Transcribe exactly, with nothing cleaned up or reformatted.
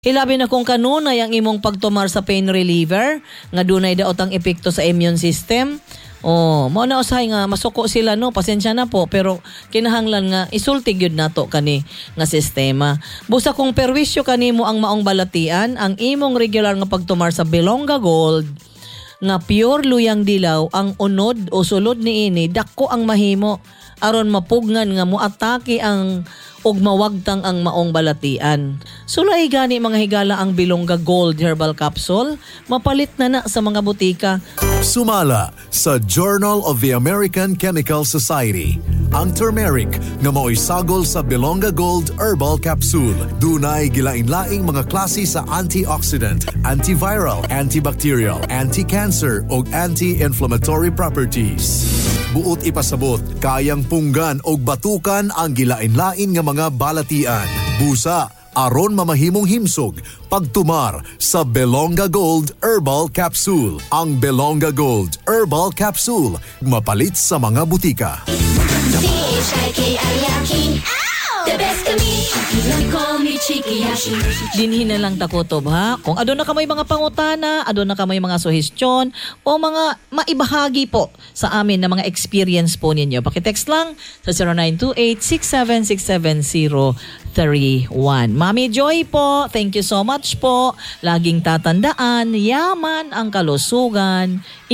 Hilabi na kung kanunay ang imong pagtumar sa pain reliever, nga dunay daot ang epekto sa immune system. Oh, mao na usahay nga masuko sila no, pasensya na po pero kinahanglan nga isulti gyud nato kani nga sistema. Busa kung perwisyo kanimo ang maong balatian, ang imong regular nga pagtumar sa Belonga Gold nga pure luyang dilaw, ang unod o sulod niini dako ang mahimo aron mapugnan nga moatake ang ug mawagtang ang maong balatian. Sulay gani mga higala ang Belonga Gold Herbal Capsule, mapalit na na sa mga butika. Sumala sa Journal of the American Chemical Society ang turmeric nga mao'y sagol sa Belonga Gold Herbal Capsule. Dunay gilain-laing mga klase sa antioxidant, antiviral, antibacterial, anti-cancer ug anti-inflammatory properties. Buot ipasabot, kayang punggan og batukan ang gilain-lain nga mga balatian. Busa, aron mamahimong himsog, pagtumar sa Belonga Gold Herbal Capsule. Ang Belonga Gold Herbal Capsule, mapalit sa mga butika. The best kami, you call me Chiki Hashi. Dinhin na lang takutob ha. Kung adon na kamay mga pangutana, adon na kamay mga suhestyon o mga maibahagi po sa amin na mga experience po ninyo. Pakitext lang sa zero nine two eight six seven six seven zero three one. Mami Joy po, thank you so much po. Laging tatandaan, yaman ang kalusugan.